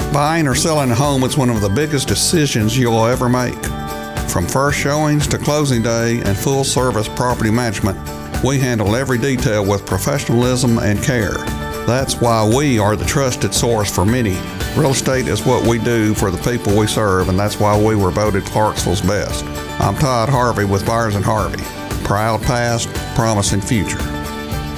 Buying or selling a home is one of the biggest decisions you'll ever make. From first showings to closing day and full-service property management, we handle every detail with professionalism and care. That's why we are the trusted source for many. Real estate is what we do for the people we serve, and that's why we were voted Clarksville's best. I'm Todd Harvey with Byers & Harvey. Proud past, promising future.